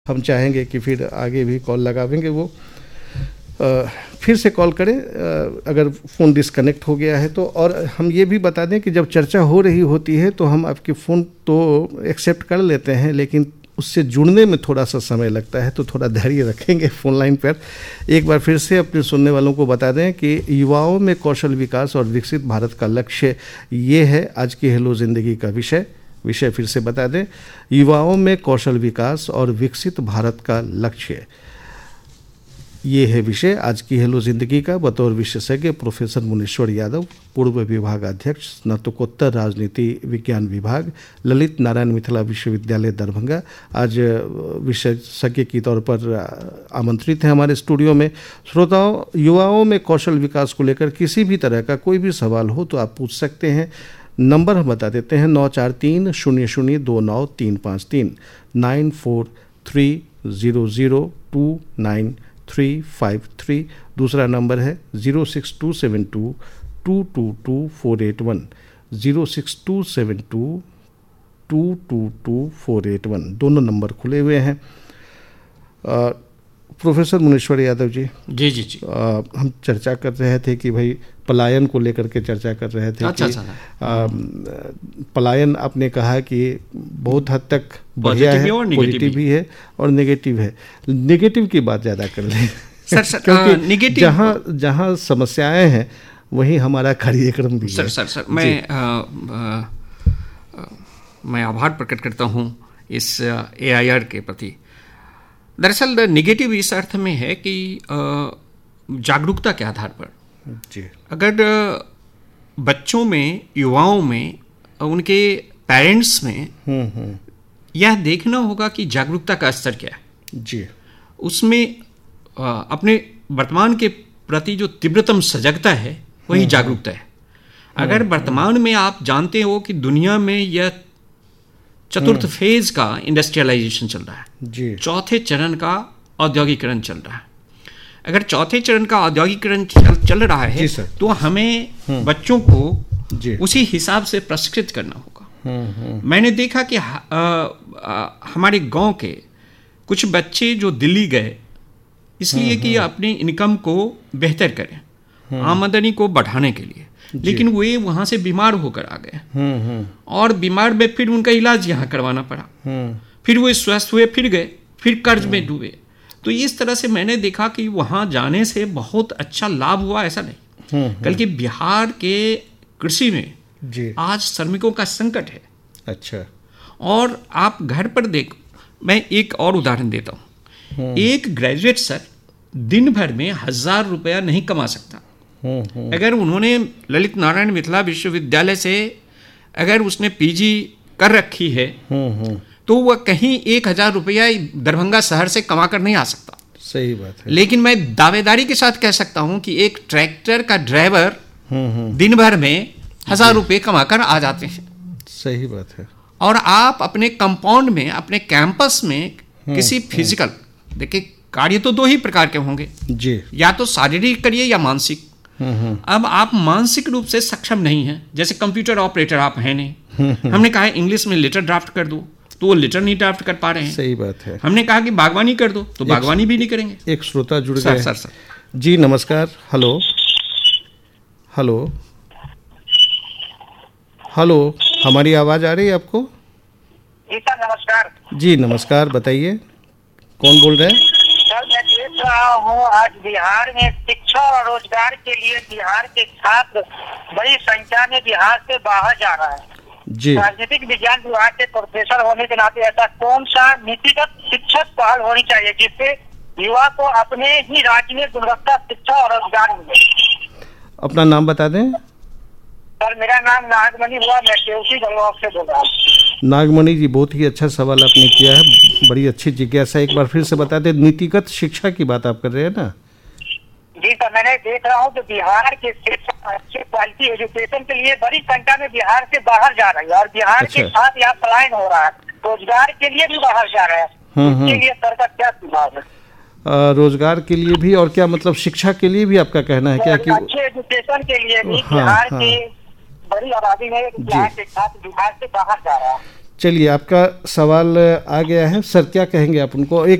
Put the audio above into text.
हम चाहेंगे कि फिर आगे भी कॉल लगावेंगे, वो फिर से कॉल करें अगर फ़ोन डिस्कनेक्ट हो गया है तो। और हम ये भी बता दें कि जब चर्चा हो रही होती है तो हम आपके फ़ोन तो एक्सेप्ट कर लेते हैं, लेकिन उससे जुड़ने में थोड़ा सा समय लगता है, तो थोड़ा धैर्य रखेंगे फ़ोन लाइन पर। एक बार फिर से अपने सुनने वालों को बता दें कि युवाओं में कौशल विकास और विकसित भारत का लक्ष्य, ये है आज की हेलो ज़िंदगी का विषय फिर से बता दें, युवाओं में कौशल विकास और विकसित भारत का लक्ष्य, ये है विषय आज की हेलो ज़िंदगी का। बतौर विशेषज्ञ प्रोफेसर मुनीश्वर यादव, पूर्व विभागाध्यक्ष, स्नातकोत्तर राजनीति विज्ञान विभाग, ललित नारायण मिथिला विश्वविद्यालय दरभंगा, आज विशेषज्ञ के तौर पर आमंत्रित हैं हमारे स्टूडियो में। श्रोताओं, युवाओं में कौशल विकास को लेकर किसी भी तरह का कोई भी सवाल हो तो आप पूछ सकते हैं। नंबर हम बता देते हैं 9430029353 9430029353। दूसरा नंबर है 06272222481 06272222481। दोनों नंबर खुले हुए हैं। प्रोफेसर मुनीश्वर यादव जी जी हम चर्चा कर रहे थे कि भाई पलायन को लेकर के चर्चा कर रहे थे। अच्छा। पलायन आपने कहा कि बहुत हद तक बढ़िया है, पॉजिटिव भी है और नेगेटिव है। नेगेटिव की बात ज़्यादा कर लें क्योंकि नेगेटिव जहाँ समस्याएं हैं वहीं हमारा कार्यक्रम भी है। सर मैं आभार प्रकट करता हूँ इस AIR के प्रति। दरअसल निगेटिव इस अर्थ में है कि जागरूकता के आधार पर जी, अगर बच्चों में, युवाओं में, उनके पेरेंट्स में यह देखना होगा कि जागरूकता का स्तर क्या है जी, उसमें अपने वर्तमान के प्रति जो तीव्रतम सजगता है वही जागरूकता है। अगर वर्तमान में आप जानते हो कि दुनिया में यह चतुर्थ फेज का इंडस्ट्रियलाइजेशन चल रहा है जी, चौथे चरण का औद्योगिकरण चल रहा है। अगर चौथे चरण का औद्योगिकरण चल रहा है तो हमें बच्चों को उसी हिसाब से प्रशिक्षित करना होगा। मैंने देखा कि हमारे गांव के कुछ बच्चे जो दिल्ली गए इसलिए कि अपनी इनकम को बेहतर करें, आमदनी को बढ़ाने के लिए, लेकिन वे वहां से बीमार होकर आ गए और बीमार में फिर उनका इलाज यहाँ करवाना पड़ा, फिर वे स्वस्थ हुए, फिर गए, फिर कर्ज में डूबे। तो इस तरह से मैंने देखा कि वहां जाने से बहुत अच्छा लाभ हुआ ऐसा नहीं, बल्कि बिहार के कृषि में आज श्रमिकों का संकट है। अच्छा। और आप घर पर देखो, मैं एक और उदाहरण देता हूँ। एक ग्रेजुएट सर दिन भर में 1000 रुपया नहीं कमा सकता। अगर उन्होंने ललित नारायण मिथिला विश्वविद्यालय से अगर उसने PG कर रखी है तो वह कहीं 1000 रुपया दरभंगा शहर से कमा कर नहीं आ सकता। सही बात है। लेकिन मैं दावेदारी के साथ कह सकता हूं कि एक ट्रैक्टर का ड्राइवर दिन भर में 1000 रुपये कमा कर आ जाते हैं। सही बात है। और आप अपने कंपाउंड में, अपने कैंपस में किसी फिजिकल, देखिए कार्य तो 2 ही प्रकार के होंगे जी, या तो शारीरिक करिए या मानसिक। अब आप मानसिक रूप से सक्षम नहीं हैं, जैसे कंप्यूटर ऑपरेटर आप हैं नहीं, हमने कहा इंग्लिश में लेटर ड्राफ्ट कर दो तो वो लेटर नहीं ड्राफ्ट कर पा रहे हैं। सही बात है। हमने कहा कि बागवानी कर दो तो बागवानी भी नहीं करेंगे। एक श्रोता जुड़ गए। सर जी नमस्कार। हेलो, हमारी आवाज आ रही है आपको? जी सर नमस्कार। जी नमस्कार, बताइए कौन बोल रहे हैं? सर मैं देख रहा हूँ आज बिहार में शिक्षा और रोजगार के लिए बिहार के छात्र बड़ी संख्या में बिहार से बाहर जा रहा है जी। राजनीतिक विज्ञान विभाग के प्रोफेसर होने के नाते ऐसा कौन सा नीतिगत शिक्षक पहल होनी चाहिए जिससे युवा को अपने ही राज्य में गुणवत्ता शिक्षा और रोजगार मिले? अपना नाम बता दें। सर मेरा नाम नागमणि हुआ, मैं केवटी गंगवार से बोल रहा हूँ। नागमणि जी, बहुत ही अच्छा सवाल आपने किया है, बड़ी अच्छी जिज्ञासा। एक बार फिर से बता दें, नीतिगत शिक्षा की बात आप कर रहे हैं ना? जी सर, मैंने देख रहा हूँ कि बिहार के अच्छे क्वालिटी एजुकेशन के लिए बड़ी संख्या में बिहार से बाहर जा रही है और बिहार के साथ यहाँ पलायन हो रहा है, रोजगार के लिए भी बाहर जा रहे हैं। इसके लिए सर का क्या सुझाव है? रोजगार के लिए भी और क्या मतलब शिक्षा के लिए भी आपका कहना है क्या? कि अच्छे एजुकेशन के लिए भी बिहार की बड़ी आबादी में बिहार के साथ बिहार से बाहर जा रहा है। चलिए, आपका सवाल आ गया है सर, क्या कहेंगे आप उनको? एक